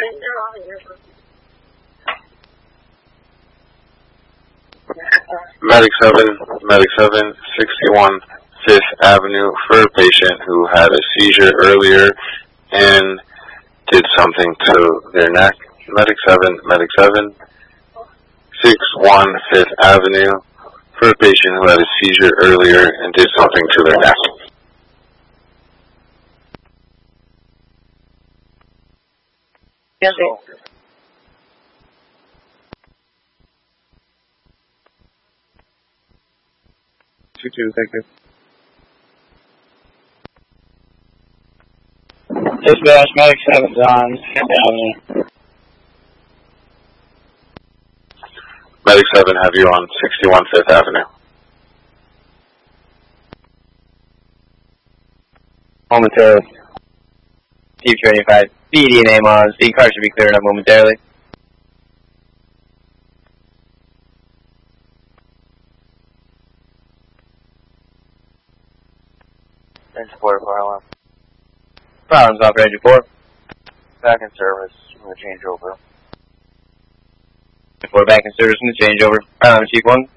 Medic 7, 61 5th Avenue for a patient who had a seizure earlier and did something to their neck. Medic 7, 61 5th Avenue for a patient who had a seizure earlier and did something to their neck. Yes, 2-2, thank you. Dispatch, Medic 7's on 5th Avenue. Medic 7, have you on 61 5th Avenue. Momentarily. Chief 25. BD name on. C car should be clearing up momentarily. Range 4 for alarm. Problems off range 4. Back in service. I'm going to change over. 4 back in service in the changeover. Chief 1.